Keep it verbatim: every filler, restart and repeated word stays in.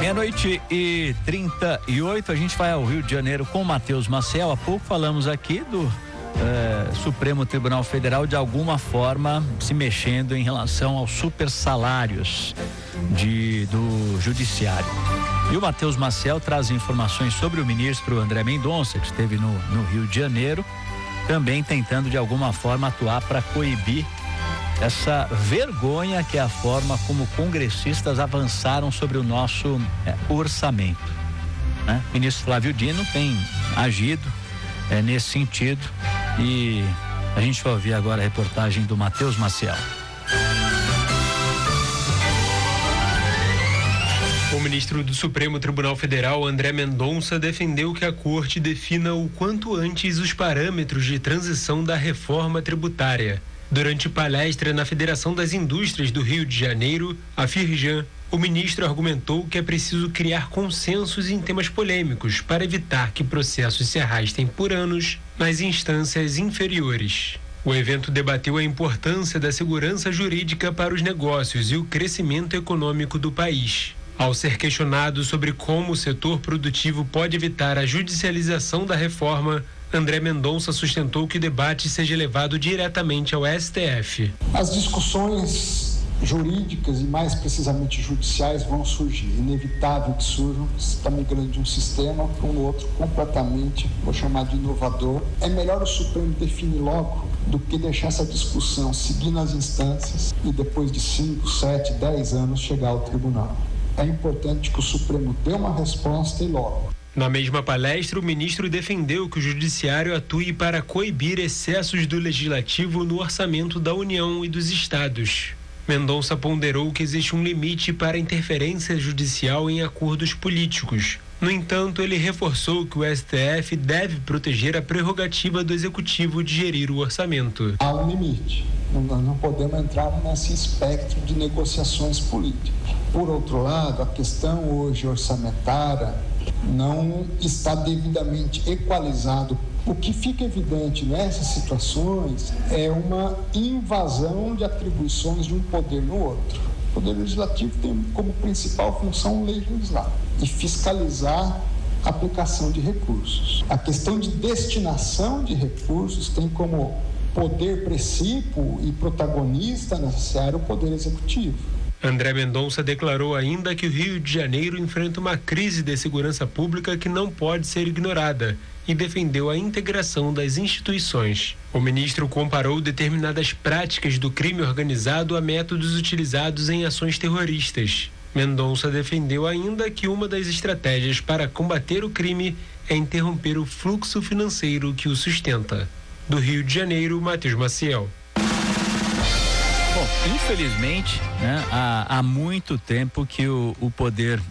Meia-noite e trinta e oito, a gente vai ao Rio de Janeiro com o Matheus Maciel. Há pouco falamos aqui do eh, Supremo Tribunal Federal de alguma forma se mexendo em relação aos super salários de, do Judiciário. E o Matheus Maciel traz informações sobre o ministro André Mendonça, que esteve no, no Rio de Janeiro, também tentando de alguma forma atuar para coibir essa vergonha que é a forma como congressistas avançaram sobre o nosso é, orçamento, né? O ministro Flávio Dino tem agido é, nesse sentido e a gente vai ouvir agora a reportagem do Matheus Maciel. O ministro do Supremo Tribunal Federal, André Mendonça, defendeu que a corte defina o quanto antes os parâmetros de transição da reforma tributária. Durante palestra na Federação das Indústrias do Rio de Janeiro, a Firjan, o ministro argumentou que é preciso criar consensos em temas polêmicos para evitar que processos se arrastem por anos nas instâncias inferiores. O evento debateu a importância da segurança jurídica para os negócios e o crescimento econômico do país. Ao ser questionado sobre como o setor produtivo pode evitar a judicialização da reforma, André Mendonça sustentou que o debate seja levado diretamente ao S T F. As discussões jurídicas e mais precisamente judiciais vão surgir. É inevitável que surjam, se está migrando de um sistema para um outro completamente, vou chamar de inovador. É melhor o Supremo definir logo do que deixar essa discussão seguir nas instâncias e depois de cinco, sete, dez anos chegar ao tribunal. É importante que o Supremo dê uma resposta e logo. Na mesma palestra, o ministro defendeu que o judiciário atue para coibir excessos do legislativo no orçamento da União e dos estados. Mendonça ponderou que existe um limite para a interferência judicial em acordos políticos. No entanto, ele reforçou que o S T F deve proteger a prerrogativa do executivo de gerir o orçamento. Há um limite. Nós não podemos entrar nesse espectro de negociações políticas. Por outro lado, a questão hoje orçamentária não está devidamente equalizado. O que fica evidente nessas situações é uma invasão de atribuições de um poder no outro. O Poder Legislativo tem como principal função legislar e fiscalizar a aplicação de recursos. A questão de destinação de recursos tem como poder precípuo e protagonista necessário o Poder Executivo. André Mendonça declarou ainda que o Rio de Janeiro enfrenta uma crise de segurança pública que não pode ser ignorada e defendeu a integração das instituições. O ministro comparou determinadas práticas do crime organizado a métodos utilizados em ações terroristas. Mendonça defendeu ainda que uma das estratégias para combater o crime é interromper o fluxo financeiro que o sustenta. Do Rio de Janeiro, Matheus Maciel. Bom, infelizmente, né, há, há muito tempo que o, o poder